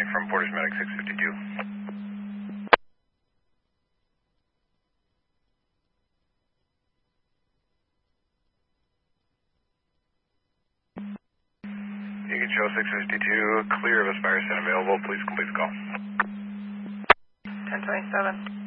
from Porter's Medic 652. You can show 652, clear of Aspire Center available. Please complete the call. 1027.